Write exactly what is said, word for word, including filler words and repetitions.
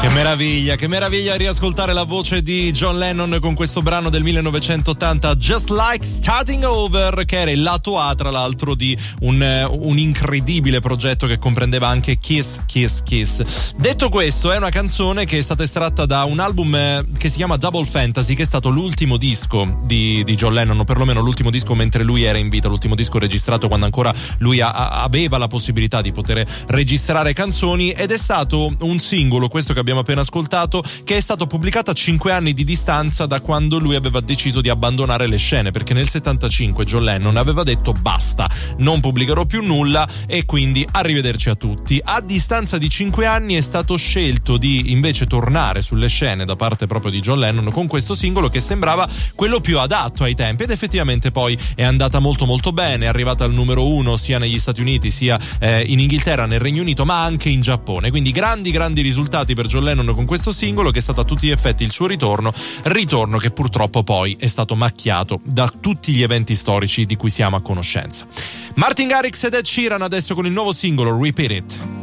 Che meraviglia, che meraviglia riascoltare la voce di John Lennon con questo brano del millenovecentottanta, Just Like Starting Over, che era il lato A tra l'altro di un, un incredibile progetto che comprendeva anche Kiss Kiss Kiss. Detto questo, è una canzone che è stata estratta da un album che si chiama Double Fantasy, che è stato l'ultimo disco di, di John Lennon, o perlomeno l'ultimo disco mentre lui era in vita, l'ultimo disco registrato quando ancora lui a, a, aveva la possibilità di poter registrare canzoni, ed è stato un singolo, questo che abbiamo appena ascoltato, che è stato pubblicato a cinque anni di distanza da quando lui aveva deciso di abbandonare le scene, perché nel settantacinque John Lennon aveva detto basta, non pubblicherò più nulla e quindi arrivederci a tutti. A distanza di cinque anni è stato scelto di invece tornare sulle scene da parte proprio di John Lennon con questo singolo che sembrava quello più adatto ai tempi, ed effettivamente poi è andata molto molto bene, è arrivata al numero uno sia negli Stati Uniti sia eh, in Inghilterra, nel Regno Unito, ma anche in Giappone, quindi grandi grandi risultati per John Lennon con questo singolo, che è stato a tutti gli effetti il suo ritorno, ritorno che purtroppo poi è stato macchiato da tutti gli eventi storici di cui siamo a conoscenza. Martin Garrix ed Ed Sheeran adesso con il nuovo singolo Repeat It.